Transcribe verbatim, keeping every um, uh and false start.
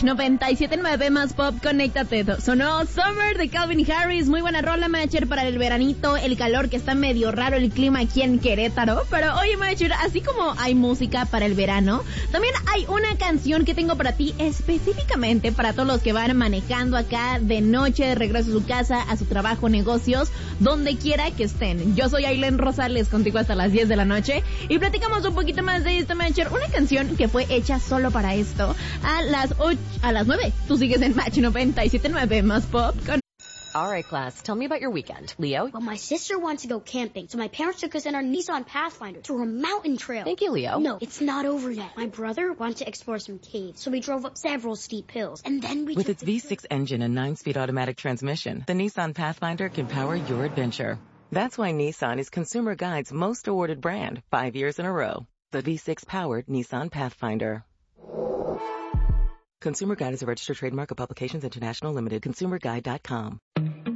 noventa y siete punto nueve más pop, conéctate. Sonó Summer de Calvin Harris. Muy buena rola, Macher, para el veranito, el calor, que está medio raro el clima aquí en Querétaro. Pero oye, Macher, así como hay música para el verano, también hay una canción que tengo para ti específicamente para todos los que van manejando acá de noche, de regreso a su casa, a su trabajo, negocios, donde quiera que estén. Yo soy Ailén Rosales, contigo hasta las diez de la noche, y platicamos un poquito más de esta, Macher, una canción que fue hecha solo para esto, a las ocho, a las nueve. Tú sigues en Match noventa y siete punto nueve más pop con... All right, class, tell me about your weekend. Leo? Well, my sister wants to go camping, so my parents took us in our Nissan Pathfinder to a mountain trail. Thank you, Leo. No, it's not over yet. My brother wanted to explore some caves, so we drove up several steep hills, and then we... With its V six engine and nine-speed automatic transmission, the Nissan Pathfinder can power your adventure. That's why Nissan is Consumer Guide's most awarded brand, five years in a row. The V six-powered Nissan Pathfinder. Consumer Guide is a registered trademark of Publications International Limited, consumer guide dot com.